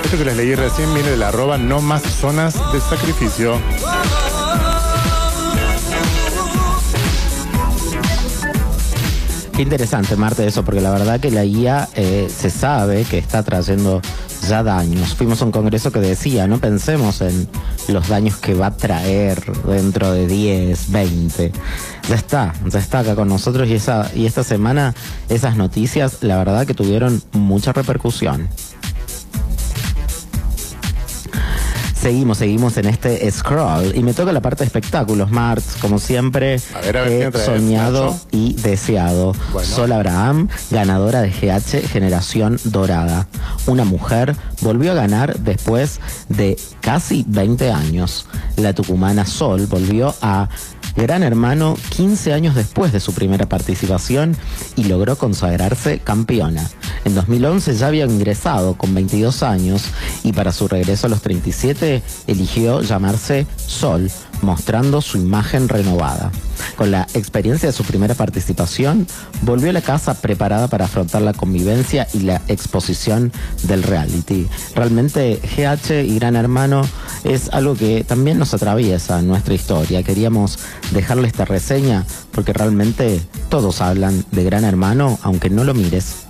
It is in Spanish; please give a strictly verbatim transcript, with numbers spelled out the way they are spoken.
Esto que les leí recién viene del arroba no más zonas de sacrificio. Qué interesante, Marta, eso, porque la verdad que la I A eh, se sabe que está trayendo ya daños. Fuimos a un congreso que decía, no pensemos en los daños que va a traer dentro de diez, veinte. Ya está, ya está acá con nosotros y, esa, y esta semana esas noticias, la verdad que tuvieron mucha repercusión. Seguimos, seguimos en este scroll y me toca la parte de espectáculos, Marx, como siempre, a ver, a ver, he soñado Nacho. Y deseado. Bueno. Sol Abraham, ganadora de G H Generación Dorada. Una mujer volvió a ganar después de casi veinte años. La tucumana Sol volvió a Gran Hermano quince años después de su primera participación y logró consagrarse campeona. En dos mil once ya había ingresado con veintidós años y para su regreso a los treinta y siete eligió llamarse Sol, mostrando su imagen renovada. Con la experiencia de su primera participación, volvió a la casa preparada para afrontar la convivencia y la exposición del reality. Realmente G H y Gran Hermano es algo que también nos atraviesa en nuestra historia. Queríamos dejarle esta reseña porque realmente todos hablan de Gran Hermano, aunque no lo mires.